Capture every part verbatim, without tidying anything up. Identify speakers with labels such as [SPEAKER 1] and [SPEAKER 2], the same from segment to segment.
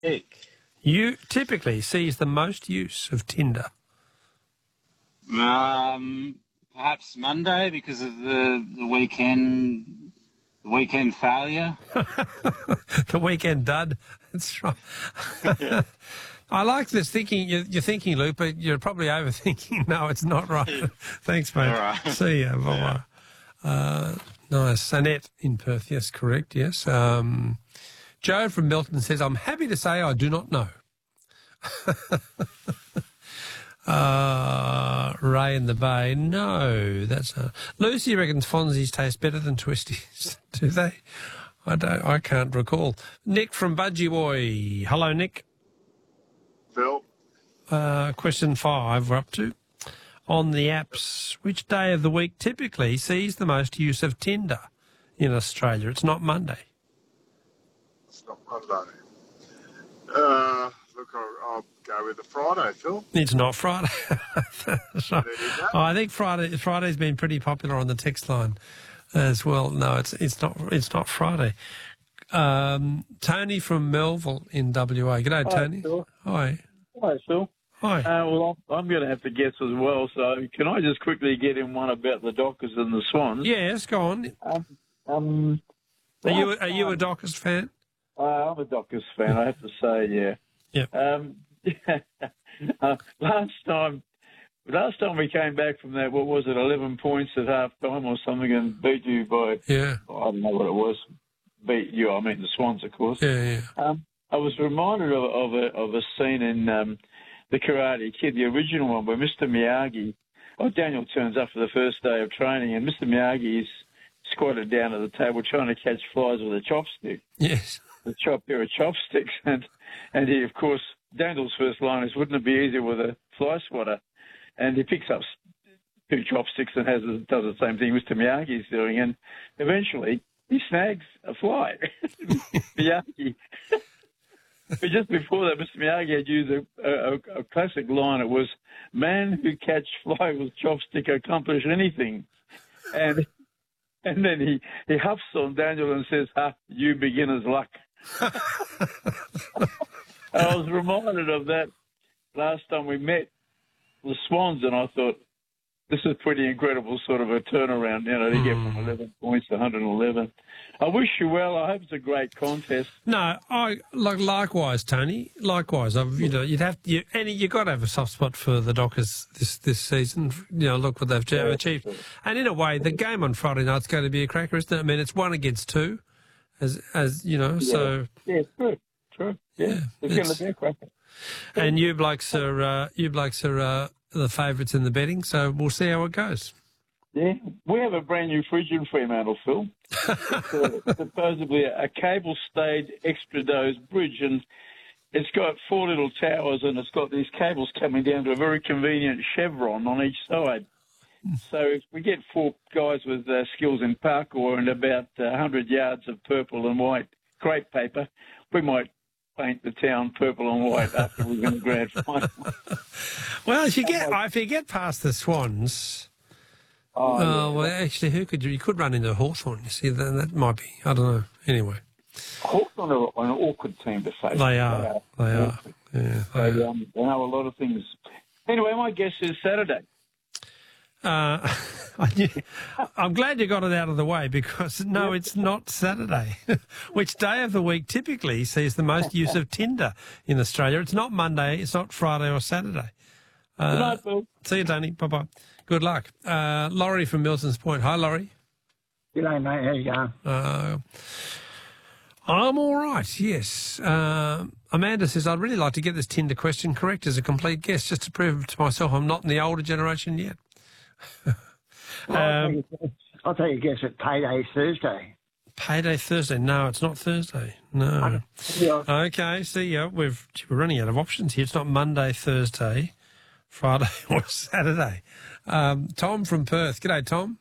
[SPEAKER 1] Nick.
[SPEAKER 2] You typically sees the most use of Tinder.
[SPEAKER 1] Um, perhaps Monday because of the, the weekend the weekend failure.
[SPEAKER 2] The weekend dud. That's right. I like this thinking. You're, you're thinking, Luke, but you're probably overthinking. No, it's not right. Thanks, mate.
[SPEAKER 1] All right.
[SPEAKER 2] See ya. Bye-bye.
[SPEAKER 1] Yeah.
[SPEAKER 2] Uh, nice. Annette in Perth. Yes, correct. Yes. Um, Joe from Milton says, I'm happy to say I do not know. uh, Ray in the Bay. No, that's not. Lucy reckons Fonzies taste better than Twisties. Do they? I don't. I can't recall. Nick from Budgie Boy. Hello, Nick.
[SPEAKER 3] Phil.
[SPEAKER 2] Uh, question five, we're up to. On the apps, which day of the week typically sees the most use of Tinder in Australia? It's not Monday.
[SPEAKER 3] It's not Monday. Uh, look, I'll, I'll go with the Friday, Phil.
[SPEAKER 2] It's not Friday. So,
[SPEAKER 3] There you go.
[SPEAKER 2] oh, I think Friday Friday's been pretty popular on the text line as well. No, it's it's not it's not Friday. Um, Tony from Melville in W A. G'day,
[SPEAKER 4] Hi,
[SPEAKER 2] Tony.
[SPEAKER 4] Phil.
[SPEAKER 2] Hi.
[SPEAKER 4] Hi, Phil.
[SPEAKER 2] Hi.
[SPEAKER 4] Uh, well, I'm going to have to guess as well. So, can I just quickly get in one about the Dockers and the Swans?
[SPEAKER 2] Yes, go on.
[SPEAKER 4] Um, um,
[SPEAKER 2] Are you
[SPEAKER 4] last
[SPEAKER 2] are you a
[SPEAKER 4] time-
[SPEAKER 2] Dockers fan?
[SPEAKER 4] Uh, I'm a Dockers fan. I have to say, yeah.
[SPEAKER 2] Yeah.
[SPEAKER 4] Um, uh, last time, last time we came back from that, what was it, eleven points at half time or something, and beat you by
[SPEAKER 2] Yeah.
[SPEAKER 4] I don't know what it was. Beat you. I mean the Swans, of course.
[SPEAKER 2] Yeah, yeah.
[SPEAKER 4] Um, I was reminded of, of a of a scene in um, the Karate Kid, the original one, where Mister Miyagi, oh, Daniel turns up for the first day of training, and Mister Miyagi is squatted down at the table trying to catch flies with a chopstick,
[SPEAKER 2] Yes.
[SPEAKER 4] a chop pair of chopsticks, and and he, of course, Daniel's first line is, "Wouldn't it be easier with a fly swatter?" And he picks up two chopsticks and has does the same thing Mister Miyagi is doing, and eventually he snags a fly. Miyagi. But just before that, Mister Miyagi had used a, a, a classic line. It was, "Man who catch fly with chopstick accomplish anything." And and then he, he huffs on Daniel and says, "Ha, you beginner's luck." I was reminded of that last time we met the Swans, and I thought, this is pretty incredible sort of a turnaround, you know, to get from eleven points to one hundred eleven. I wish you well. I hope it's a great contest.
[SPEAKER 2] No, I like likewise, Tony. Likewise, I've, you know, you'd have you, and you got to have a soft spot for the Dockers this this season. You know, look what they've
[SPEAKER 4] Yeah,
[SPEAKER 2] achieved,
[SPEAKER 4] sure.
[SPEAKER 2] and in a way, the game on Friday night's going to be a cracker, isn't it? I mean, it's one against two, as as you know. So,
[SPEAKER 4] Yeah, true, true. Yeah,
[SPEAKER 2] Yeah,
[SPEAKER 4] it's going
[SPEAKER 2] it's-
[SPEAKER 4] to be a cracker.
[SPEAKER 2] and you blokes are uh, you blokes are uh, the favourites in the betting. So we'll see how it goes.
[SPEAKER 4] Yeah, we have a brand new fridge in Fremantle, Phil. It's a, supposedly a cable-stayed extra dose bridge, and it's got four little towers, and it's got these cables coming down to a very convenient chevron on each side. So if we get four guys with uh, skills in parkour and about uh, one hundred yards of purple and white crepe paper, we might paint the town purple and white after we win the grand final.
[SPEAKER 2] Well, if you get if you get past the Swans.
[SPEAKER 4] Oh,
[SPEAKER 2] Oh,
[SPEAKER 4] yeah.
[SPEAKER 2] well, actually, who could you? You could run into Hawthorn. You see, that, that might be. I don't know. Anyway,
[SPEAKER 4] Hawthorn are an awkward team to face.
[SPEAKER 2] they are. They are. Yeah. They
[SPEAKER 4] They,
[SPEAKER 2] are.
[SPEAKER 4] um, they know a lot of things. Anyway, my guess is Saturday.
[SPEAKER 2] Uh, I knew- I'm glad you got it out of the way because no, it's not Saturday. Which day of the week typically sees the most use of Tinder in Australia? It's not Monday. It's not Friday or Saturday. Uh,
[SPEAKER 4] Good night, Bill.
[SPEAKER 2] See you, Tony. Bye bye. Good luck. Uh, Laurie from Milton's Point. Hi, Laurie.
[SPEAKER 5] G'day, mate. How you going?
[SPEAKER 2] Uh, I'm all right, yes. Uh, Amanda says, I'd really like to get this Tinder question correct as a complete guess, just to prove to myself I'm not in the older generation yet.
[SPEAKER 5] I'll,
[SPEAKER 2] um,
[SPEAKER 5] take a, I'll take a guess at payday Thursday.
[SPEAKER 2] Payday Thursday. No, it's not Thursday. No.
[SPEAKER 5] Yeah.
[SPEAKER 2] Okay, see ya. We've, we're running out of options here. It's not Monday, Thursday, Friday or Saturday. Um, Tom from Perth. G'day, Tom.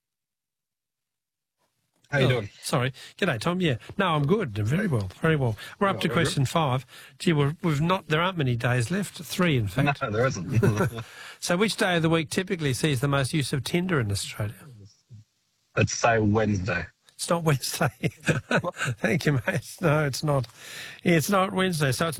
[SPEAKER 1] How you
[SPEAKER 2] Oh,
[SPEAKER 1] doing?
[SPEAKER 2] Sorry. G'day, Tom. Yeah. No, I'm good. Very well. Very well. We're up to
[SPEAKER 1] very
[SPEAKER 2] question five. Gee, we're, we've not, there aren't many days left. Three, in fact.
[SPEAKER 1] No, there isn't.
[SPEAKER 2] So which day of the week typically sees the most use of Tinder in Australia?
[SPEAKER 1] Let's say Wednesday.
[SPEAKER 2] It's not Wednesday. Thank you, mate. No, it's not. It's not Wednesday. So it's